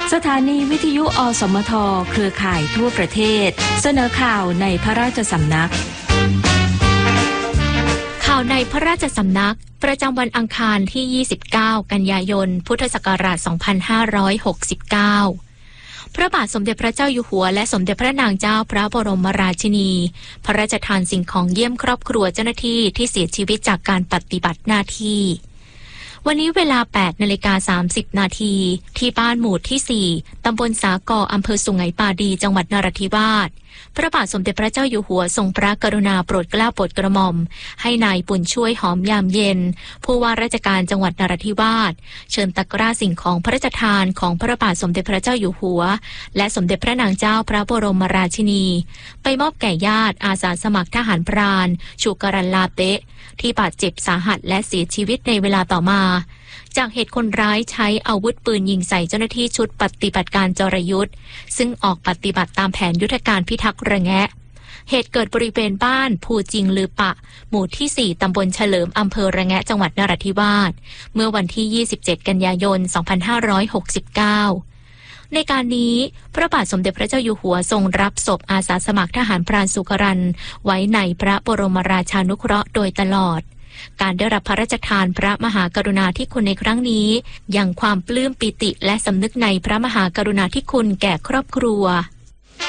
สถานีวิทยุอสมทเครือข่ายทั่วประเทศเสนอข่าวในพระราชสำนักข่าวในพระราชสำนักประจำวันอังคารที่ 29 กันยายน พุทธศักราช 2569 พระบาทสมเด็จพระเจ้าอยู่หัวและสมเด็จพระนางเจ้าพระบรมราชินีพระราชทานสิ่งของเยี่ยมครอบครัวเจ้าหน้าที่ที่เสียชีวิตจากการปฏิบัติหน้าที่วันนี้เวลา 8:30 น.ที่บ้านหมู่ที่ 4 ตำบลสากออำเภอสุไหงปาดีจังหวัดนราธิวาสพระบาทสมเด็จพระเจ้าอยู่หัวทรงพระกรุณาโปรดเกล้าโปรดกระหม่อมให้นายบุญช่วยหอมยามเย็นผู้ว่าราชการจังหวัดนราธิวาสเชิญตะกร้าสิ่งของพระราชทานของพระบาทสมเด็จพระเจ้าอยู่หัวและสมเด็จพระนางเจ้าพระบรมราชินีไปมอบแก่ญาติอาสาสมัครทหารพรานชูกรันลาเตะที่บาดเจ็บสาหัสและเสียชีวิตในเวลาต่อมาจากเหตุคนร้ายใช้อาวุธปืนยิงใส่เจ้าหน้าที่ชุดปฏิบัติการจรยุทธ์ซึ่งออกปฏิบัติตามแผนยุทธการพิทักษ์ระแงะเหตุเกิดบริเวณบ้านภูจิงลือปะหมู่ที่ 4 ตำบลเฉลิมอำเภอระแงะจังหวัดนราธิวาสเมื่อวันที่ 27 กันยายน 2569 ในการนี้พระบาทสมเด็จพระเจ้าอยู่หัวทรงรับศพอาสาสมัครทหารพรานสุกรันไว้ในพระบรมราชานุเคราะห์โดยตลอดการได้รับพระราชทานพระมหากรุณาธิคุณในครั้งนี้ยังความปลื้มปิติและสำนึกในพระมหากรุณาธิคุณแก่ครอบครัว